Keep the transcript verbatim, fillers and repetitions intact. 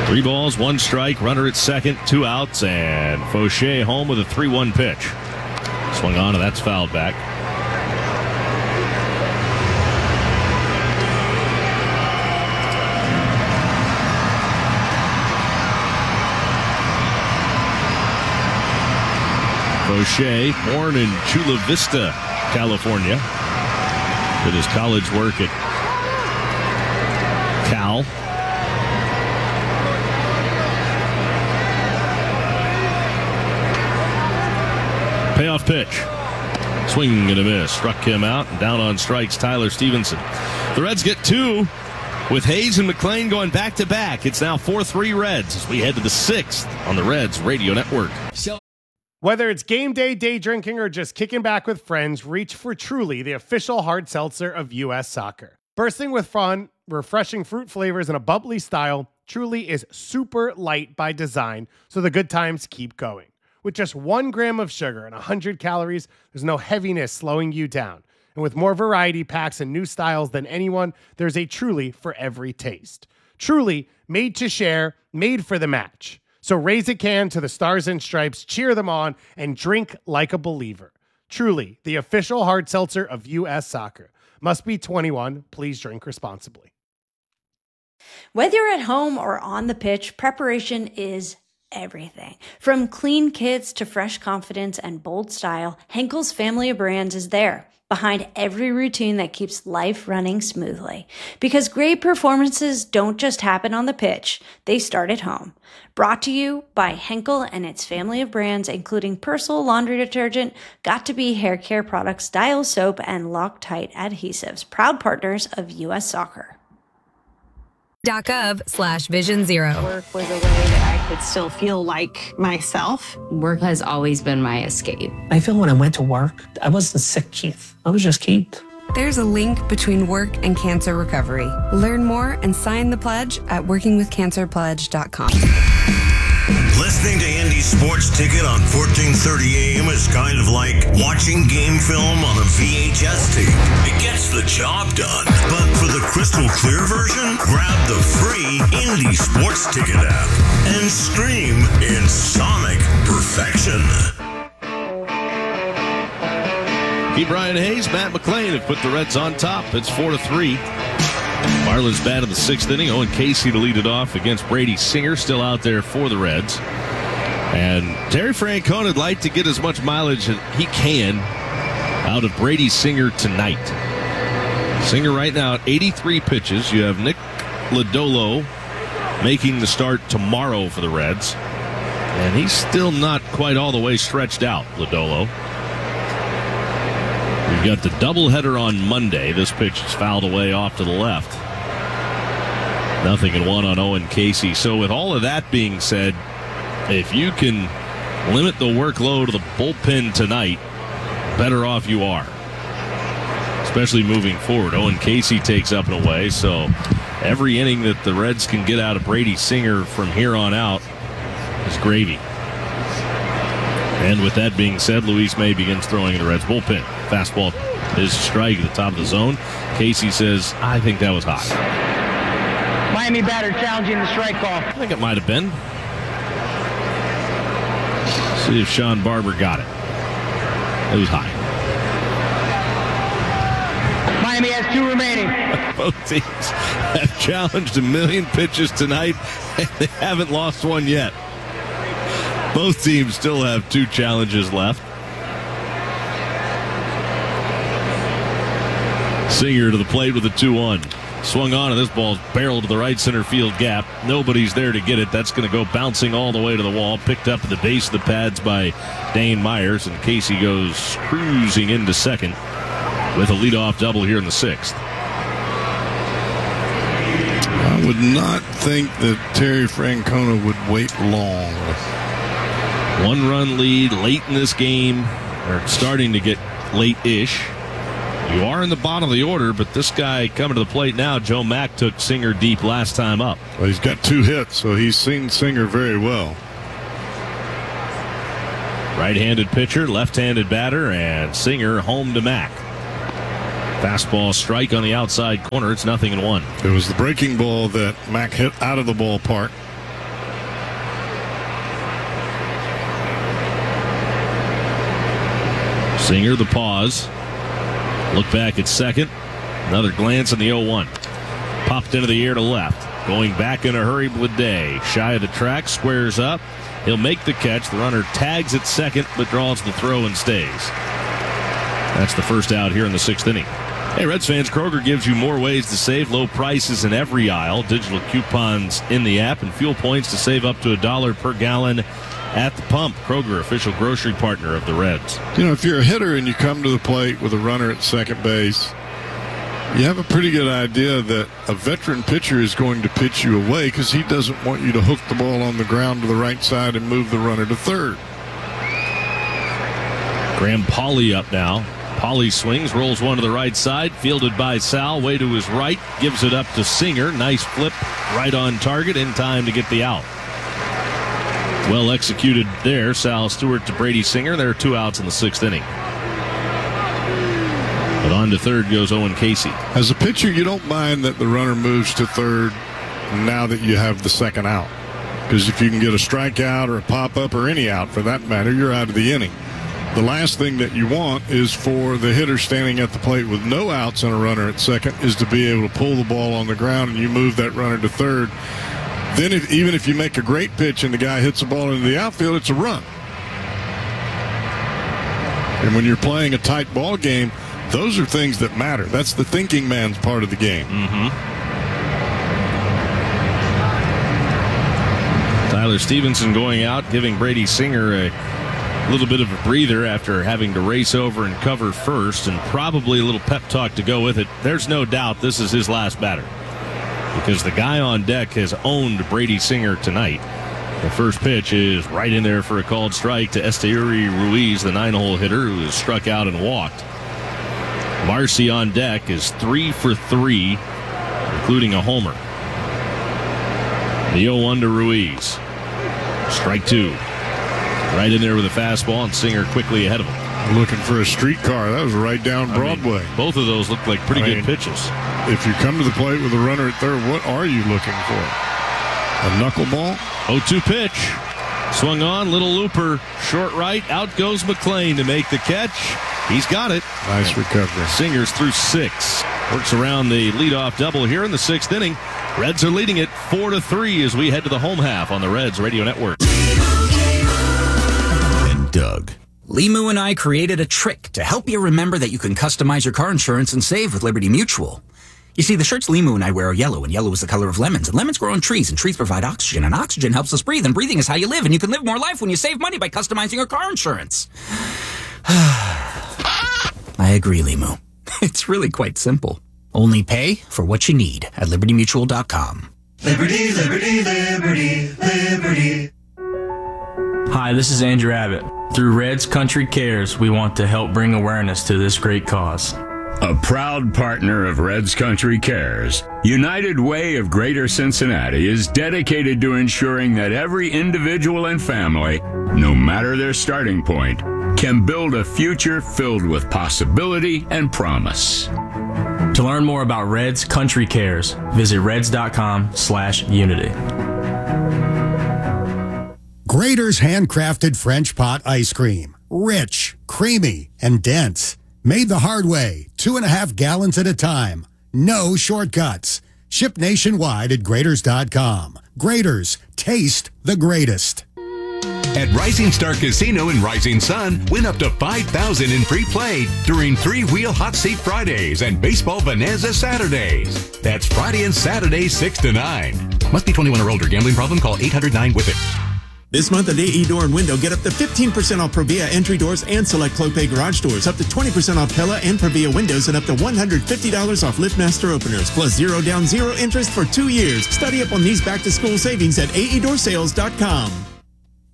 Three balls, one strike, runner at second, two outs, and Fauché home with a three one pitch. Swung on, and that's fouled back. Fauché, born in Chula Vista, California. Did his college work at Cal. Payoff pitch. Swing and a miss. Struck him out. And down on strikes, Tyler Stevenson. The Reds get two with Hayes and McLean going back-to-back. It's now four three Reds as we head to the sixth on the Reds Radio Network. Whether it's game day, day drinking, or just kicking back with friends, reach for Truly, the official hard seltzer of U S Soccer. Bursting with fun, refreshing fruit flavors, and a bubbly style, Truly is super light by design, so the good times keep going. With just one gram of sugar and one hundred calories, there's no heaviness slowing you down. And with more variety packs and new styles than anyone, there's a Truly for every taste. Truly, made to share, made for the match. So raise a can to the Stars and Stripes, cheer them on, and drink like a believer. Truly, the official hard seltzer of U S Soccer. Must be twenty-one. Please drink responsibly. Whether you're at home or on the pitch, preparation is everything. From clean kits to fresh confidence and bold style, Henkel's family of brands is there, behind every routine that keeps life running smoothly. Because great performances don't just happen on the pitch, they start at home. Brought to you by Henkel and its family of brands, including Persil laundry detergent, Got2b hair care products, Dial soap, and Loctite adhesives, proud partners of U S Soccer. .gov slash vision zero. Work was a way that I could still feel like myself. Work has always been my escape. I feel when I went to work, I wasn't sick, Keith. I was just Keith. There's a link between work and cancer recovery. Learn more and sign the pledge at working with cancer pledge dot com. Listening to Indy Sports Ticket on fourteen thirty A M is kind of like watching game film on a V H S tape. It gets the job done. But for the crystal clear version, grab the free Indy Sports Ticket app and stream in sonic perfection. Keep Brian Hayes, Matt McLean have put the Reds on top. It's four to three. Marlins bat in the sixth inning. Owen Casey to lead it off against Brady Singer, still out there for the Reds. And Terry Francona would like to get as much mileage as he can out of Brady Singer tonight. Singer right now at eighty-three pitches. You have Nick Lodolo making the start tomorrow for the Reds. And he's still not quite all the way stretched out, Lodolo. We've got the doubleheader on Monday. This pitch is fouled away off to the left. Nothing in one on Owen Casey. So with all of that being said, if you can limit the workload of the bullpen tonight, better off you are. Especially moving forward. Owen Casey takes up and away, so every inning that the Reds can get out of Brady Singer from here on out is gravy. And with that being said, Luis May begins throwing in the Reds bullpen. Fastball is strike at the top of the zone. Casey says, I think that was hot. Miami batter challenging the strike call. I think it might have been. See if Sean Barber got it. It was high. Miami has two remaining. Both teams have challenged a million pitches tonight, and they haven't lost one yet. Both teams still have two challenges left. Singer to the plate with a two one. Swung on, and this ball's barreled to the right center field gap. Nobody's there to get it. That's going to go bouncing all the way to the wall. Picked up at the base of the pads by Dane Myers, and Casey goes cruising into second with a leadoff double here in the sixth. I would not think that Terry Francona would wait long. One-run lead late in this game, or starting to get late-ish. You are in the bottom of the order, but this guy coming to the plate now, Joe Mack took Singer deep last time up. Well, he's got two hits, so he's seen Singer very well. Right-handed pitcher, left-handed batter, and Singer home to Mack. Fastball strike on the outside corner. It's nothing in one. It was the breaking ball that Mack hit out of the ballpark. Singer, the pause. Look back at second. Another glance in the oh one. Popped into the air to left. Going back in a hurry, Bleday. Shy of the track, squares up. He'll make the catch. The runner tags at second, but draws the throw and stays. That's the first out here in the sixth inning. Hey, Reds fans, Kroger gives you more ways to save. Low prices in every aisle. Digital coupons in the app and fuel points to save up to a dollar per gallon at the pump. Kroger, official grocery partner of the Reds. You know, if you're a hitter and you come to the plate with a runner at second base, you have a pretty good idea that a veteran pitcher is going to pitch you away because he doesn't want you to hook the ball on the ground to the right side and move the runner to third. Graham Pauley up now. Pauley swings, rolls one to the right side, fielded by Sal, way to his right, gives it up to Singer. Nice flip, right on target, in time to get the out. Well executed there. Sal Stewart to Brady Singer. There are two outs in the sixth inning. But on to third goes Owen Casey. As a pitcher, you don't mind that the runner moves to third now that you have the second out. Because if you can get a strikeout or a pop-up or any out for that matter, you're out of the inning. The last thing that you want is for the hitter standing at the plate with no outs and a runner at second is to be able to pull the ball on the ground and you move that runner to third. Then if, even if you make a great pitch and the guy hits the ball into the outfield, it's a run. And when you're playing a tight ball game, those are things that matter. That's the thinking man's part of the game. Mm-hmm. Tyler Stevenson going out, giving Brady Singer a little bit of a breather after having to race over and cover first, and probably a little pep talk to go with it. There's no doubt this is his last batter because the guy on deck has owned Brady Singer tonight. The first pitch is right in there for a called strike to Esteury Ruiz, the nine-hole hitter who has struck out and walked. Marcy on deck is three for three, including a homer. The oh one to Ruiz. Strike two. Right in there with a fastball, and Singer quickly ahead of him. Looking for a streetcar. That was right down Broadway. I mean, both of those look like pretty I good mean, pitches. If you come to the plate with a runner at third, what are you looking for? A knuckleball? oh two pitch. Swung on, little looper, short right. Out goes McLean to make the catch. He's got it. Nice recovery. Singer's through six. Works around the leadoff double here in the sixth inning. Reds are leading it four to three as we head to the home half on the Reds Radio Network. And Doug. Limu and I created a trick to help you remember that you can customize your car insurance and save with Liberty Mutual. You see, the shirts Limu and I wear are yellow, and yellow is the color of lemons, and lemons grow on trees, and trees provide oxygen, and oxygen helps us breathe, and breathing is how you live, and you can live more life when you save money by customizing your car insurance. I agree, Limu. It's really quite simple. Only pay for what you need at liberty mutual dot com. Liberty, liberty, liberty, liberty. Hi, this is Andrew Abbott. Through Reds Country Cares, we want to help bring awareness to this great cause. A proud partner of Reds Country Cares, United Way of Greater Cincinnati is dedicated to ensuring that every individual and family, no matter their starting point, can build a future filled with possibility and promise. To learn more about Reds Country Cares, visit reds.com slash unity. Graeter's handcrafted French pot ice cream. Rich, creamy, and dense. Made the hard way, two and a half gallons at a time. No shortcuts. Shipped nationwide at Graeters dot com. Graeter's, taste the greatest. At Rising Star Casino in Rising Sun, win up to five thousand dollars in free play during three-wheel hot seat Fridays and baseball bonanza Saturdays. That's Friday and Saturday, six to nine. Must be twenty-one or older. Gambling problem? Call eight hundred nine with it. This month at A E Door and Window, get up to fifteen percent off Provia entry doors and select Clopay garage doors, up to twenty percent off Pella and Provia windows, and up to one hundred fifty dollars off LiftMaster openers, plus zero down, zero interest for two years. Study up on these back-to-school savings at A E door sales dot com.